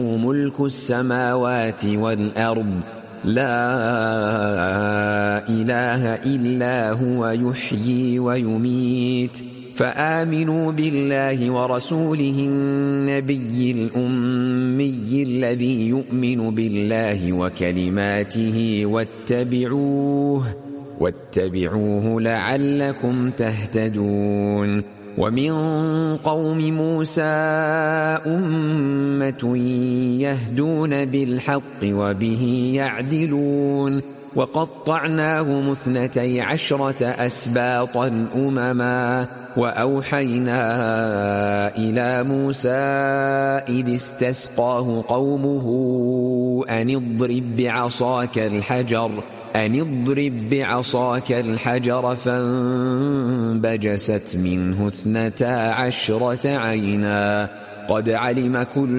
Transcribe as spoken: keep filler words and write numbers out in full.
ملك السماوات والأرض لا إله إلا هو يحيي ويميت فآمنوا بالله ورسوله النبي الأمي الذي يؤمن بالله وكلماته واتبعوه واتبعوه لعلكم تهتدون. ومن قوم موسى أمة يهدون بالحق وبه يعدلون وقطعناهم اثنتي عشرة أسباطا أمما وأوحينا إلى موسى إذ استسقاه قومه أن اضرب بعصاك الحجر أن اضرب بعصاك الحجر فانبجست منه اثنتا عشرة عينا قد علم كل